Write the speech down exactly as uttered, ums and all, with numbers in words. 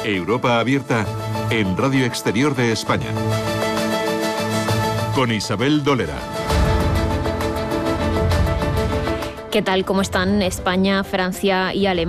Europa Abierta en Radio Exterior de España. Con Isabel Dolera. ¿Qué tal? ¿Cómo están España, Francia y Alemania?